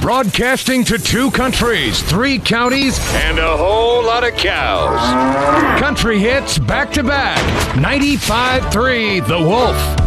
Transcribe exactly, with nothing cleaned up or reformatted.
Broadcasting to two countries, three counties, and a whole lot of cows. Country hits back to back. ninety-five point three The Wolf.